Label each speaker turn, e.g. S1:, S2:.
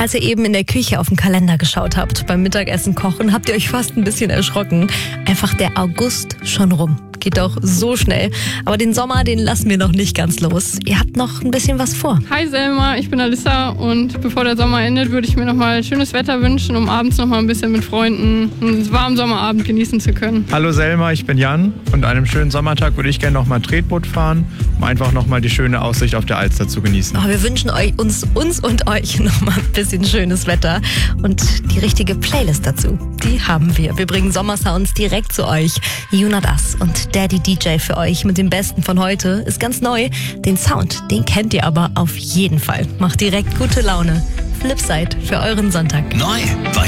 S1: Als ihr eben in der Küche auf den Kalender geschaut habt, beim Mittagessen kochen, habt ihr euch fast ein bisschen erschrocken. Einfach der August schon rum. Geht doch so schnell. Aber den Sommer, den lassen wir noch nicht ganz los. Ihr habt noch ein bisschen was vor.
S2: Hi Selma, ich bin Alissa und bevor der Sommer endet, würde ich mir nochmal schönes Wetter wünschen, um abends nochmal ein bisschen mit Freunden einen warmen Sommerabend genießen zu können.
S3: Hallo Selma, ich bin Jan und an einem schönen Sommertag würde ich gerne nochmal Tretboot fahren, um einfach nochmal die schöne Aussicht auf der Alster zu genießen.
S1: Aber wir wünschen uns und euch nochmal ein bisschen schönes Wetter und die richtige Playlist dazu, die haben wir. Wir bringen Sommersounds direkt zu euch. Junad As und Daddy DJ für euch mit dem Besten von heute ist ganz neu. Den Sound, den kennt ihr aber auf jeden Fall. Macht direkt gute Laune. Flipside für euren Sonntag.
S4: Neu.